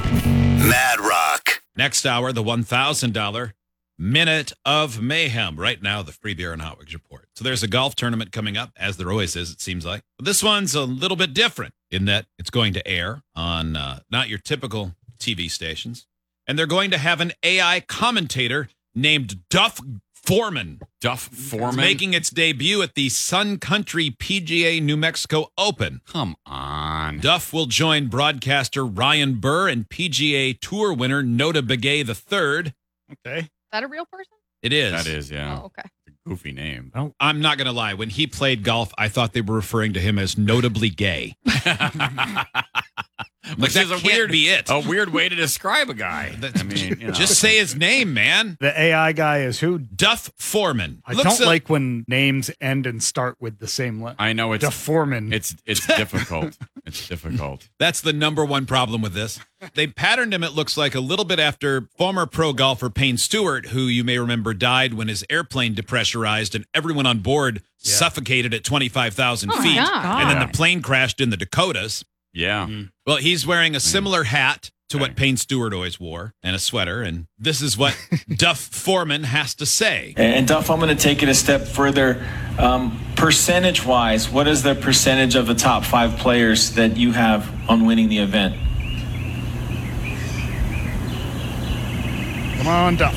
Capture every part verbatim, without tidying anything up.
Mad Rock. Next hour, the one thousand dollars Minute of Mayhem. Right now, the Free Beer and Hot Wings Report. So there's a golf tournament coming up, as there always is, it seems like. But this one's a little bit different in that it's going to air on uh, not your typical T V stations. And they're going to have an A I commentator named Duff Foreman. Duff Foreman? It's making its debut at the Sun Country P G A New Mexico Open. Come on. Duff will join broadcaster Ryan Burr and P G A Tour winner Nota Begay the third. Okay. Is that a real person? It is. That is, yeah. Oh, okay. It's a goofy name. Oh. I'm not going to lie. When he played golf, I thought they were referring to him as notably gay. Which that is a can't weird, be it. a weird way to describe a guy. I mean, you know. Just say his name, man. The A I guy is who? Duff Foreman. I Looks don't a- like when names end and start with the same letter. I know it's Duff Foreman. it's it's difficult. It's difficult. That's the number one problem with this. They patterned him, it looks like, a little bit after former pro golfer Payne Stewart, who you may remember died when his airplane depressurized and everyone on board Yeah. suffocated at twenty-five thousand Oh, my feet. God. And then the plane crashed in the Dakotas. Yeah. Well, he's wearing a similar hat to what Okay. Payne Stewart always wore and a sweater. And this is what Duff Foreman has to say. And Duff, I'm going to take it a step further. Um, percentage-wise, what is the percentage of the top five players that you have on winning the event? Come on, Duff.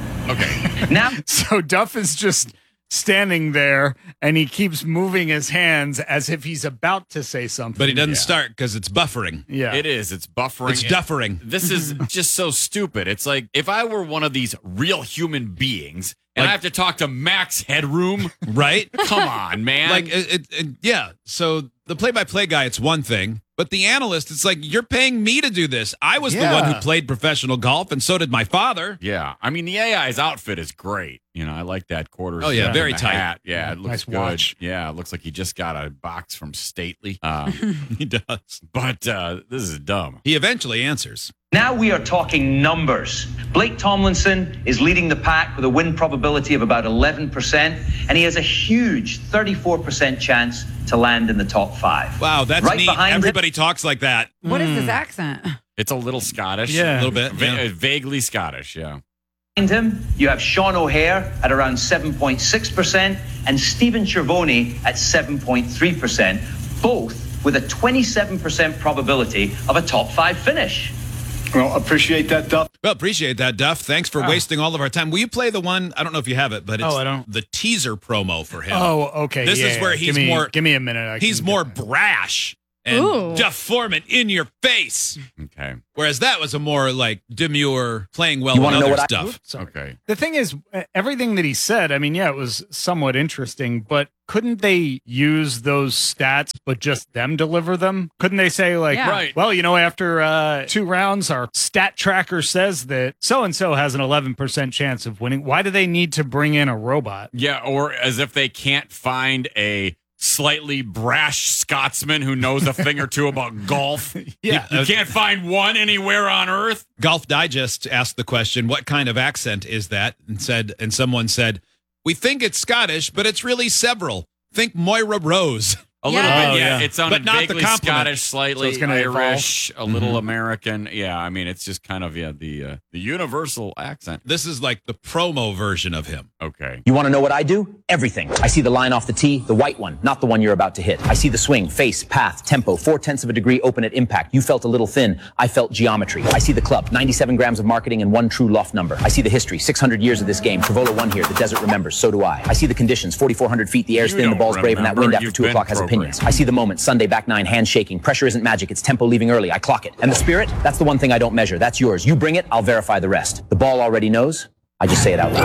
Okay. Now, So Duff is just standing there and he keeps moving his hands as if he's about to say something. But he doesn't Yeah. start because it's buffering. Yeah. It is. It's buffering. It's duffering. This is just so stupid. It's like if I were one of these real human beings and Like- I have to talk to Max Headroom, Right? come on, man. Like, it, it, it- yeah. So the play-by-play guy, it's one thing. But the analyst, it's like, you're paying me to do this. I was the one who Yeah. played professional golf, and so did my father. yeah. I mean, the A I's outfit is great. You know, I like that quarter. Oh, yeah, zip very and the tight. hat. Yeah, it looks Nice good. watch. Yeah, it looks like he just got a box from Stately. Uh, He does. but uh, this is dumb. He eventually answers. Now we are talking numbers. Blake Tomlinson is leading the pack with a win probability of about eleven percent, and he has a huge thirty-four percent chance to land in the top five. Wow, that's Right neat. behind him- Everybody talks like that. What is this accent? It's a little Scottish. Yeah. A little bit. Va- yeah. uh, vaguely Scottish, yeah. Behind him, you have Sean O'Hare at around seven point six percent and Stephen Cervoni at seven point three percent, both with a twenty-seven percent probability of a top five finish. well, appreciate that, Duff. Well, appreciate that, Duff. Thanks for wasting all of our time. Will you play the one? I don't know if you have it, but it's Oh, I don't. the teaser promo for him. Oh, okay. This yeah, is where yeah. he's give me, more- Give me a minute. I He's can more get that. brash and Ooh. Duff Foreman in your face. Okay. Whereas that was a more like demure, playing well You with wanna know other what I- stuff. Sorry. Okay. The thing is, uh, everything that he said, I mean, yeah, it was somewhat interesting, but couldn't they use those stats, but just them deliver them? Couldn't they say, like, Yeah. Right. well, you know, after uh, two rounds, our stat tracker says that so and so has an eleven percent chance of winning? Why do they need to bring in a robot? Yeah, or as if they can't find a slightly brash Scotsman who knows a thing or two about golf. Yeah. You, you can't find one anywhere on earth. Golf Digest asked the question, "What kind of accent is that?" and said, and someone said, "We think it's Scottish, but it's really several. Think Moira Rose." A Yeah. little Oh, bit, yeah. yeah. It sounded But not the vaguely compliment. Scottish, slightly So it's gonna Irish, a little Mhm. American. Yeah, I mean, it's just kind of yeah the uh, the universal accent. This is like the promo version of him. Okay. You want to know what I do? Everything. I see the line off the tee, the white one, not the one you're about to hit. I see the swing, face, path, tempo, four tenths of a degree open at impact. You felt a little thin. I felt geometry. I see the club, ninety-seven grams of marketing and one true loft number. I see the history, six hundred years of this game. Travola won here. The desert remembers. So do I. I see the conditions, forty-four hundred feet. The air's You thin. The don't ball's brave, and that remember. wind after You've two been o'clock has programmed. opinions. I see the moment. Sunday back nine, hands shaking. Pressure isn't magic. It's tempo leaving early. I clock it. And the spirit? That's the one thing I don't measure. That's yours. You bring it. I'll verify the rest. The ball already knows. I just say it out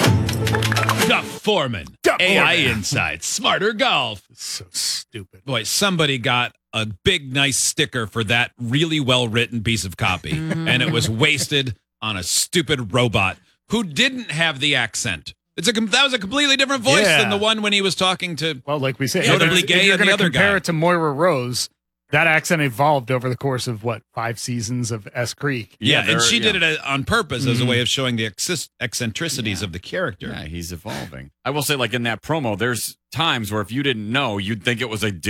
loud. Duff Foreman, Duff A I Foreman. Insight, Smarter Golf. So stupid. Boy, somebody got a big, nice sticker for that really well-written piece of copy, and it was wasted on a stupid robot who didn't have the accent. It's a com- that was a completely different voice Yeah. than the one when he was talking to. Well, like we said, Notably if gay you're and the gonna other compare guy. it to Moira Rose, that accent evolved over the course of what, five seasons of S Creek. Yeah, Yeah, and they're- she did yeah. it uh, on purpose as a Mhm. way of showing the ex- eccentricities of the character. Yeah, he's evolving. I will say, like in that promo, there's times where if you didn't know, you'd think it was a dude.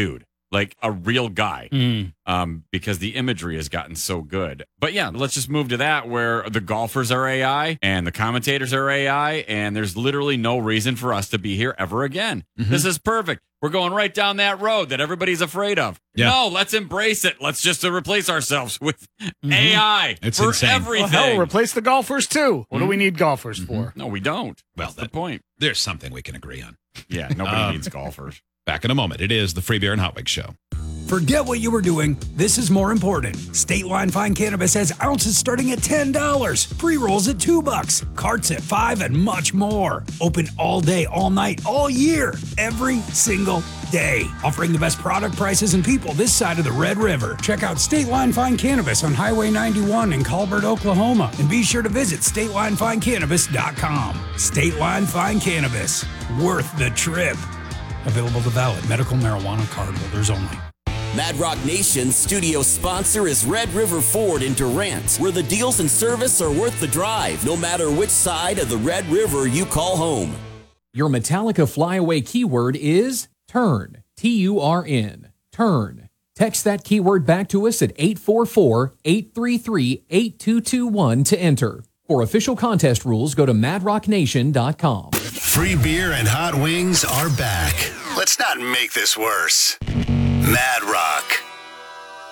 like a real guy. Mm. Um, because the imagery has gotten so good. But yeah, let's just move to that where the golfers are A I and the commentators are A I, and there's literally no reason for us to be here ever again. Mhm. This is perfect. We're going right down that road that everybody's afraid of. Yeah. No, let's embrace it. Let's just uh, replace ourselves with Mhm. A I It's for insane. everything. Well, hell, replace the golfers too. What do Mhm. we need golfers Mhm. for? no, we don't. Well, That's the that- point. There's something we can agree on. Yeah, nobody Um, needs golfers. Back in a moment. It is the Free Beer and Hot Wings Show. Forget what you were doing. This is more important. State Line Fine Cannabis has ounces starting at ten dollars, pre-rolls at two bucks, carts at five, and much more. Open all day, all night, all year, every single day. Offering the best product prices and people this side of the Red River. Check out State Line Fine Cannabis on Highway ninety-one in Colbert, Oklahoma. And be sure to visit state line fine cannabis dot com. State Line Fine Cannabis. Worth the trip. Available to valid medical marijuana card holders only. Mad Rock Nation's studio sponsor is Red River Ford in Durant, where the deals and service are worth the drive, no matter which side of the Red River you call home. Your Metallica flyaway keyword is turn. T U R N. Turn. Text that keyword back to us at eight four four, eight three three, eight two two one to enter. For official contest rules, go to mad rock nation dot com. Free beer and hot wings are back. Let's not make this worse. Mad Rock.